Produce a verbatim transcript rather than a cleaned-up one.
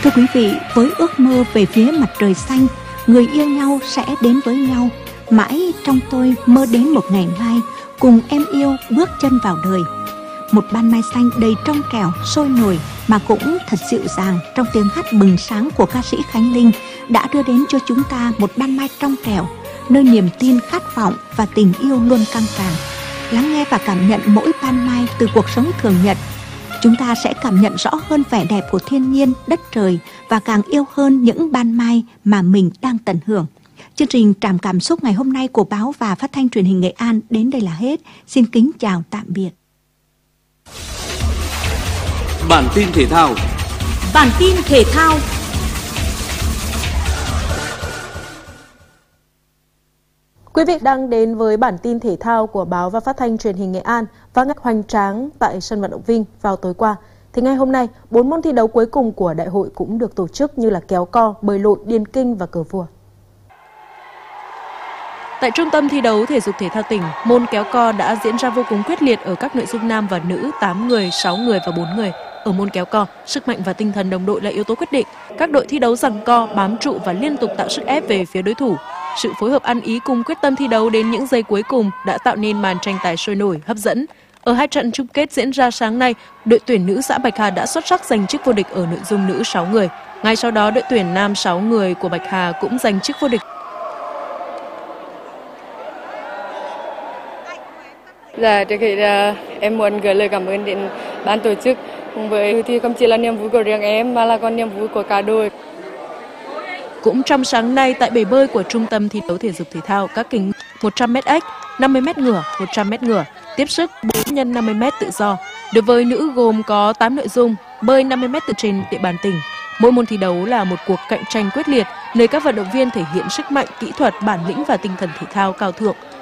Thưa quý vị, với ước mơ về phía mặt trời xanh, người yêu nhau sẽ đến với nhau. Mãi trong tôi mơ đến một ngày mai, cùng em yêu bước chân vào đời. Một ban mai xanh đầy trong trẻo, sôi nổi mà cũng thật dịu dàng trong tiếng hát bừng sáng của ca sĩ Khánh Linh đã đưa đến cho chúng ta một ban mai trong trẻo, nơi niềm tin, khát vọng và tình yêu luôn căng tràn. Lắng nghe và cảm nhận mỗi ban mai từ cuộc sống thường nhật, chúng ta sẽ cảm nhận rõ hơn vẻ đẹp của thiên nhiên, đất trời và càng yêu hơn những ban mai mà mình đang tận hưởng. Chương trình Trạm Cảm Xúc ngày hôm nay của Báo và Phát thanh Truyền hình Nghệ An đến đây là hết. Xin kính chào tạm biệt. Bản tin thể thao. Bản tin thể thao. Quý vị đang đến với bản tin thể thao của Báo và Phát thanh Truyền hình Nghệ An và ngày hoành tráng tại sân vận động Vinh vào tối qua. Thì ngay hôm nay, bốn môn thi đấu cuối cùng của đại hội cũng được tổ chức như là kéo co, bơi lội, điền kinh và cờ vua. Tại Trung tâm Thi đấu Thể dục Thể thao tỉnh, môn kéo co đã diễn ra vô cùng quyết liệt ở các nội dung nam và nữ tám người, sáu người và bốn người. Ở môn kéo co, sức mạnh và tinh thần đồng đội là yếu tố quyết định. Các đội thi đấu giằng co, bám trụ và liên tục tạo sức ép về phía đối thủ. Sự phối hợp ăn ý cùng quyết tâm thi đấu đến những giây cuối cùng đã tạo nên màn tranh tài sôi nổi, hấp dẫn. Ở hai trận chung kết diễn ra sáng nay, đội tuyển nữ xã Bạch Hà đã xuất sắc giành chức vô địch ở nội dung nữ sáu người. Ngay sau đó, đội tuyển nam sáu người của Bạch Hà cũng giành chức vô địch. Dạ, trước khi uh, em muốn gửi lời cảm ơn đến ban tổ chức cùng với thì không chỉ là niềm vui của riêng em mà là còn niềm vui của cả đội. Cũng trong sáng nay tại bể bơi của Trung tâm Thi đấu Thể dục Thể thao các kính một trăm mét ếch, năm mươi mét ngửa, một trăm mét ngửa, tiếp sức bốn nhân năm mươi mét tự do. Đối với nữ gồm có tám nội dung, bơi năm mươi mét tự trên địa bàn tỉnh. Mỗi môn thi đấu là một cuộc cạnh tranh quyết liệt, nơi các vận động viên thể hiện sức mạnh, kỹ thuật, bản lĩnh và tinh thần thể thao cao thượng.